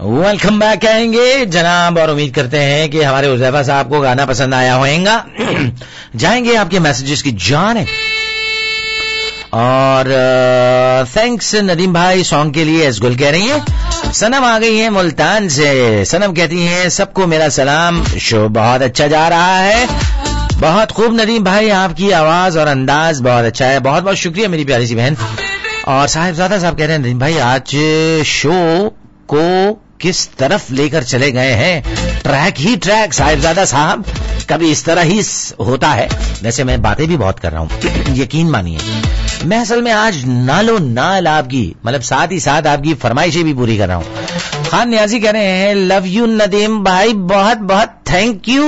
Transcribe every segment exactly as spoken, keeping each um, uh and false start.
Welcome back कहेंगे जनाब, और उम्मीद करते हैं कि हमारे उज़ैफा साहब को गाना पसंद आया होगा। जाएंगे आपके मैसेजेस की जानिब। और थैंक्स नदीम भाई सॉन्ग के लिए। एसगुल कह रही है सनम आ गई है मुल्तान से। सनम कहती हैं सबको मेरा सलाम, शो बहुत अच्छा जा रहा है। बहुत खूब नदीम भाई, आपकी आवाज और अंदाज बहुत अच्छा है। बहुत बहुत शुक्रिया मेरी प्यारी सी बहन। और साहिबजादा साहब कह रहे हैं नदीम भाई आज शो को किस तरफ लेकर चले गए हैं, ट्रैक ही ट्रैक। साहिबजादा साहब कभी इस तरह ही होता है। वैसे मैं बातें भी बहुत कर रहा हूँ, यकीन मानिए। मैं असल में आज नालो नाल आपकी मतलब साथ ही साथ आपकी फरमाइशें भी पूरी कर रहा हूँ। खान न्याजी कह रहे हैं लव यू नदीम भाई, बहुत बहुत थैंक यू।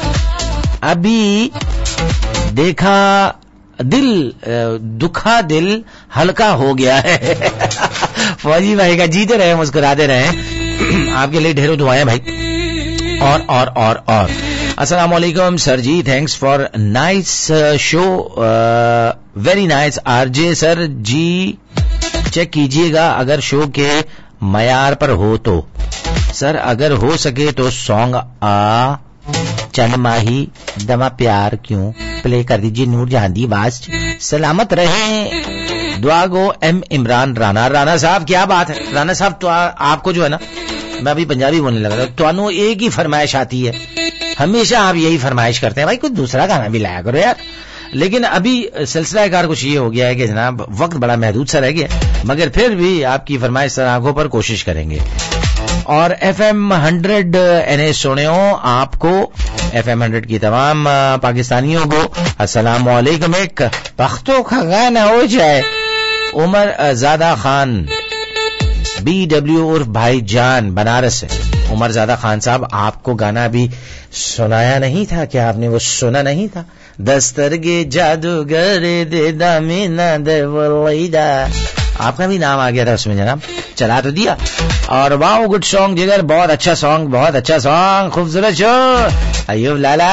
अभी देखा दिल दुखा दिल हल्का हो गया है। फौजी भाई का जीते रहे मुस्कुराते रहे। आपके लिए ढेरों दुआएं भाई। और और और और अस्सलाम वालेकुम sir ji, thanks for nice show, very nice. RJ sir ji check कीजिएगा अगर शो के मयार पर हो तो। सर अगर हो सके तो सॉन्ग आ चन माही दमा प्यार क्यों प्ले कर दीजिए। नूर जहां दी बास सलामत रहे। दुआ गो एम इमरान राणा। राणा साहब क्या बात है राणा साहब, तो आ, आपको जो है ना, मैं अभी पंजाबी बोलने लगा था, तो एक ही फरमाइश आती है, हमेशा आप यही फरमाइश करते हैं भाई कुछ दूसरा गाना भी लाया करो यार। लेकिन अभी सिलसिला कार कुछ ये हो गया है कि जनाब वक्त बड़ा महदूद सा रह गया, मगर फिर भी आपकी फरमाइश सर आंखों पर कोशिश करेंगे। और F am hundred N A सुनियो, आपको एफ एम हंड्रेड की तमाम पाकिस्तानियों को अस्सलाम वालेकुम। एक पख्तों का गाना हो जाए। उमर ज़ादा खान बी डब्ल्यू उर्फ भाई जान बनारस से। उमर ज़ादा खान साहब आपको गाना भी सुनाया नहीं था क्या? आपने वो सुना नहीं था? दस्तरगे जादूगर दे दामिना दे वलीदा, आपका भी नाम आ गया था उसमें जनाब, चला तो दिया। और वाओ गुड सॉन्ग जिगर, बहुत अच्छा सॉन्ग, बहुत अच्छा सॉन्ग, खूबसूरत शो। अयूब लाला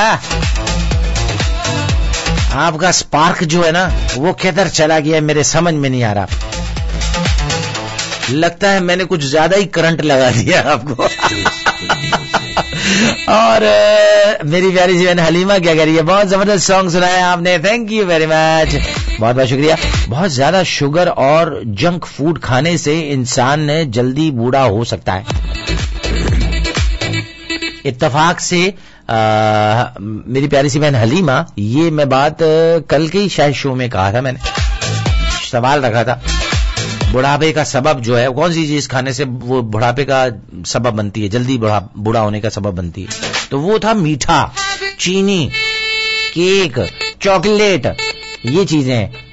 आपका स्पार्क जो है ना वो किधर चला गया मेरे समझ में नहीं आ रहा। लगता है मैंने कुछ ज्यादा ही करंट लगा दिया आपको। और uh, मेरी प्यारी सी बहन हलीमा क्या कह रही है, बहुत जबरदस्त सॉन्ग सुनाया आपने, थैंक यू वेरी मच, बहुत बहुत शुक्रिया। बहुत ज्यादा शुगर और जंक फूड खाने से इंसान जल्दी बूढ़ा हो सकता है। इत्तेफाक से आ, मेरी प्यारी सी बहन हलीमा, ये मैं बात कल के ही शायद शो में कहा था, मैंने सवाल रखा था बुढ़ापे का सबब जो है, कौन सी चीज खाने से वो बुढ़ापे का सबब बनती है, जल्दी बुढ़ा बूढ़ा होने का सबब बनती है, तो वो था मीठा, चीनी, केक, चॉकलेट, ये चीजें।